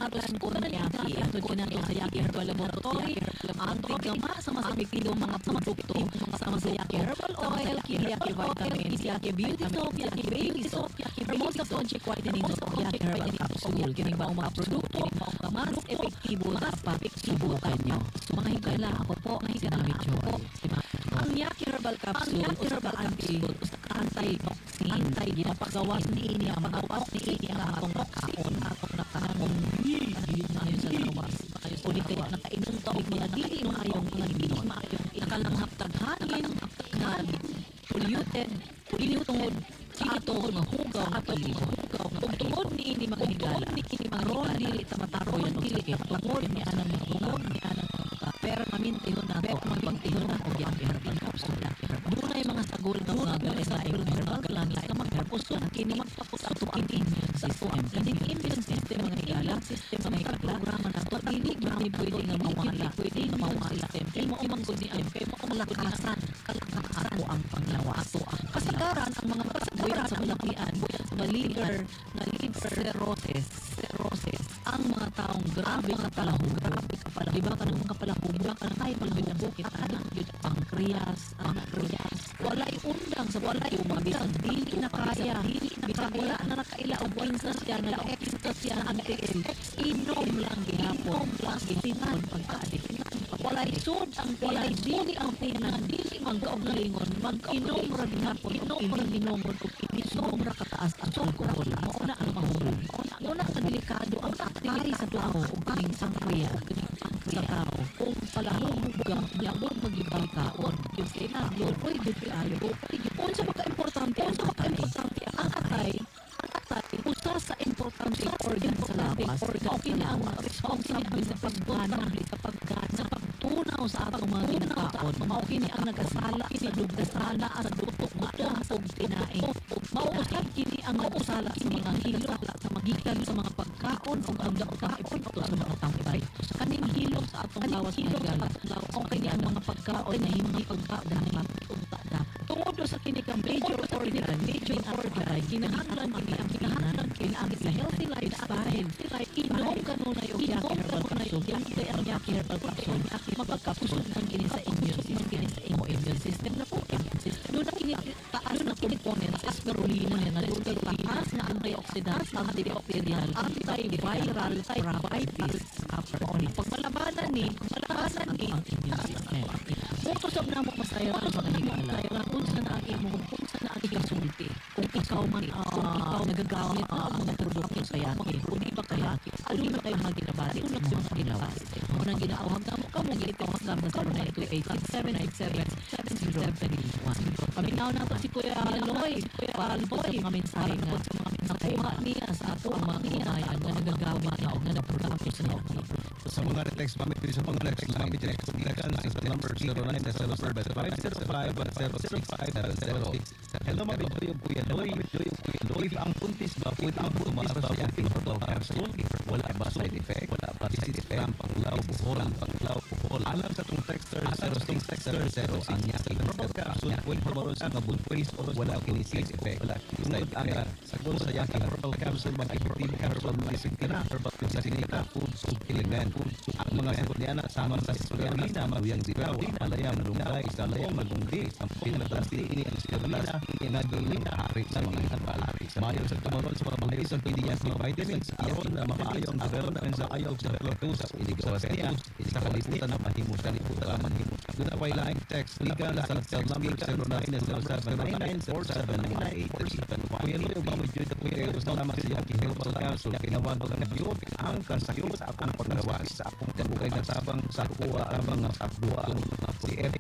pangalan ko na Yaki. Atod kinato sa Yaki Herbal Laboratory. Ang tigama sa mas epektibong mga produkto sa Yaki Herbal Oil, Yaki Vitamins, Yaki Beauty Soap, Yaki Baby Soap, promote sa Ponchic Whitening Soap, Yaki Herbal Capsule. Kining ba ang mga produkto mas epektibo dapat subukan nyo. So mga higala, ako po ang Mami Joy. Ang Yaki Herbal Capsule, Herbal Anti-Toxin, ginapagawas ni ini ang magawas ni ini ang atong nakaon, atong nakaon. Ayun na yun sa lawas. O di kaya nakainom taong mga dili maayong ininom. Nakalanghap taghangin, na polluted tungod sa atong mga hugaw na palibot. Kung tungod ni ini mga higala, aron dili tamataro yan o sakit. Tungod ni anang pero mamintihon na ito, mamintihon na ito Yaki Herbal Capsule. Doon ay mga sagol na mga galasaing herbal langis na magpapuson, kini magpapusato ang immune system. Kaning immune system mga higala, sa may programa na ito, dili kami pwede nga mawala, system. Kaya mo umanggod ni ang kalakasan ato ang panglawas. Kasagaran ang mga kasagaran sa malakian na liver cirrhosis, ang mga taong grabe ka palahog, di ba ka nang kapalahog, di ba ka nang ay palahog ang bukit, pancreas, walay undang sa walay umabisang dili na kaya, bisang wala na nakailaog, minsan siya, naka-extra siya na anti-el, inom lang ginapon, tinan pagka-adik. Walay sud ang walay dili ang tinan, dili magkaugalingon, mag-inom ra ginapon, inom ra inom ra kataas ang alcohol, mauna ang mahulog. Una ka delikado ang atay sa tao o kining sangkaya sa tao. Kung palahog labog magibang kaon, yung sinagyo, pwede kayo. Unsa pagka-importante ang atay, usa sa importante organ sa lawas. O kina ang responsible sa paggana, sa pagtunaw sa atong mga ginakaon. Mao kini ang nagasala sa dugasala at dutok-dutok og tinaing. Mauusap kini ang nagasala sa mga hilot sa magikan sa mga pagkaon o ang epekto sa mga tambay. Kaning hilot sa atong lawas na higala. O kini ang mga pagkaon na hindi pagkaon na tungod sa kini kang major organ, kinahanglan kini ang sa healthy lifestyle. Inom kanunay og Yaki Herbal Capsule. Ang Yaki Herbal Capsule magpagkapusod ang kini sa immune system na po. Doon na kini taas na components spirulina na taas na antioxidants, antibacterial, antiviral, probiotics. Pag malabanan ni ang immune system. Mutusog na mo masaya ang mga higala. Kung saan ang ikasulti. Kung ikaw man nagagamit ang mga produkto sa Yaki, kung di ba kaya, ano ba kayo mga ginabali sa mga ginawas? Kung nang ginaawag na mo ka mo, gitawag na mo 0928-787-071. Paminaw na ito si Kuya Loy, para ito sa mga mensahe nga nakuha niya sa ato ang mga kinayan na nagagamit na o na naprodukto sa Yaki. Sa mga text pa sa mga text line, sa number 0905-505-065-0. Hello mga Pinoy, Kuya Loy. Ang puntis ba, pwede ang tumaras sa Yaki Herbal Capsule? Wala ba side effect? Ang panglaw, buhol. Alam sa itong texter 0 ang Yaki Herbal Capsule, pwede maroon sa mabuntis o wala kini side effect. Sagot sa Yaki Herbal Capsule, mag-effective herbal medicine ka na. Sa sinika, food supplement. Ang mga sagot niya na sama sa spirulina, maruyang dilaw, malayang malunggay, salayang malunggi, sampung na plastic, ini ang spirulina, inagawin na hari sa mga herbal. Mayo sa tumaron sa mga bagay sa piniyan sa mga vitamins, aron na makaayo ang development sa ayaw sa lactose, inigawas niya, sa kaliputan na mahimos. Doon na pa'y laing text, liga na sa cell number 0907994798. Kuya Loy, mamudyo na kuya, gusto naman sa Yaki Herbal Capsule, kinawag ko na yun, ang kasayot sa akong paglawas, sa akong kabukay na tabang sa kuwa, tabang sa kuwa, si Eric